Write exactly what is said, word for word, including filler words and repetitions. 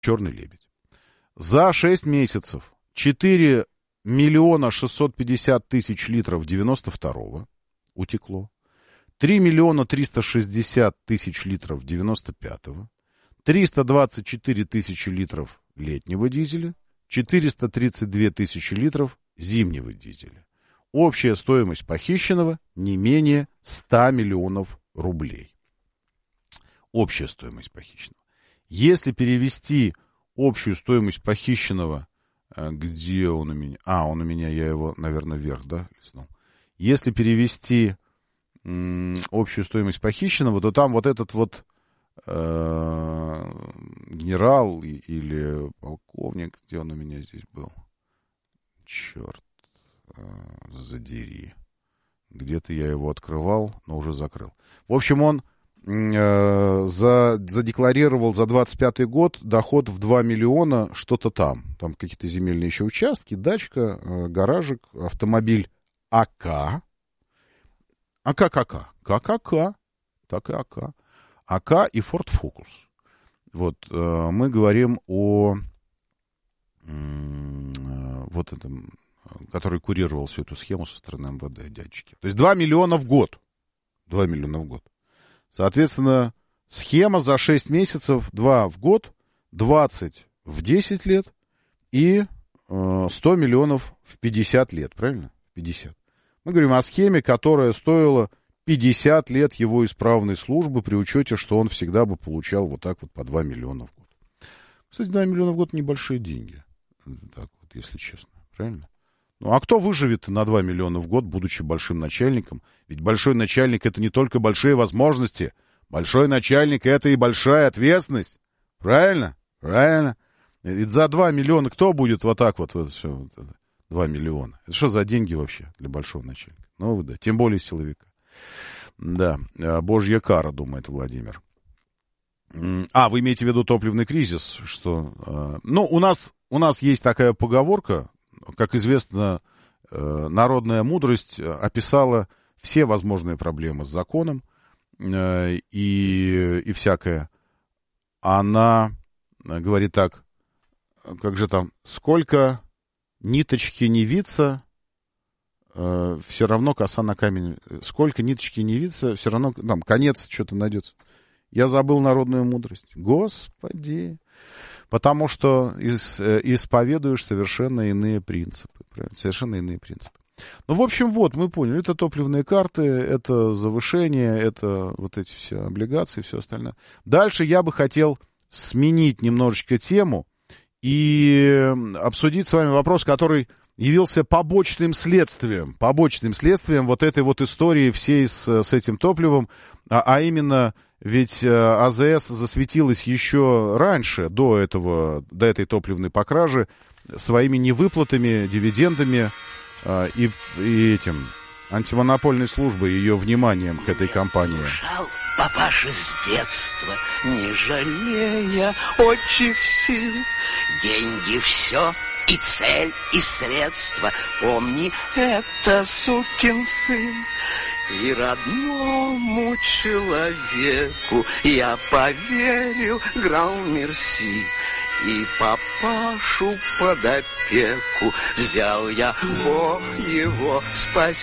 черный лебедь. За шесть месяцев четыре миллиона шестьсот пятьдесят тысяч литров девяносто второго утекло. три миллиона триста шестьдесят тысяч литров девяносто пятого. триста двадцать четыре тысячи литров летнего дизеля. четыреста тридцать две тысячи литров зимнего дизеля. Общая стоимость похищенного не менее ста миллионов рублей. Общая стоимость похищенного. Если перевести общую стоимость похищенного, где он у меня? А, он у меня, я его, наверное, вверх, да, листнул. Если перевести м, общую стоимость похищенного, то там вот этот вот э, генерал или полковник, где он у меня здесь был? Черт, э, задери. Где-то я его открывал, но уже закрыл. В общем, он э, за, задекларировал за двадцать пятый год доход в два миллиона, что-то там. Там какие-то земельные еще участки, дачка, э, гаражик, автомобиль АК. АК, КК. ККК. Так и АК. АК и Ford Focus. Вот, э, мы говорим о э, вот этом, который курировал всю эту схему со стороны эм вэ дэ, дядечки. То есть два миллиона в год. два миллиона в год. Соответственно, схема за шесть месяцев, два в год, двадцать в десять лет и э, сто миллионов в пятьдесят лет, правильно? пятьдесят. Мы говорим о схеме, которая стоила пятьдесят лет его исправной службы, при учете, что он всегда бы получал вот так вот по два миллиона в год. Кстати, два миллиона в год небольшие деньги. Так вот, если честно. Правильно? Ну, а кто выживет на два миллиона в год, будучи большим начальником? Ведь большой начальник — это не только большие возможности. Большой начальник — это и большая ответственность. Правильно? Правильно. И за два миллиона кто будет вот так вот, вот все, вот это, два миллиона? Это что за деньги вообще для большого начальника? Ну, да, тем более силовика. Да, божья кара, думает Владимир. А, вы имеете в виду топливный кризис, что... Ну, у нас, у нас есть такая поговорка, как известно, народная мудрость описала все возможные проблемы с законом и, и всякое. Она говорит так, как же там, сколько ниточки не виться, все равно коса на камень. Сколько ниточки не виться, все равно там конец что-то найдется. Я забыл народную мудрость. Господи! Потому что исповедуешь совершенно иные принципы. Правильно? Совершенно иные принципы. Ну, в общем, вот, мы поняли. Это топливные карты, это завышение, это вот эти все облигации, все остальное. Дальше я бы хотел сменить немножечко тему и обсудить с вами вопрос, который явился побочным следствием, побочным следствием вот этой вот истории всей с, с этим топливом, а, а именно... Ведь а зэ эс засветилась еще раньше, до этого, до этой топливной покражи, своими невыплатами, дивидендами а, и, и этим антимонопольной службой, ее вниманием к этой компании. Жал папаша с детства, не жалея отчих сил. Деньги все, и цель, и средства. Помни, это сукин сын. И родному человеку я поверил, грал мерси. И папашу под опеку взял я, Бог его спаси.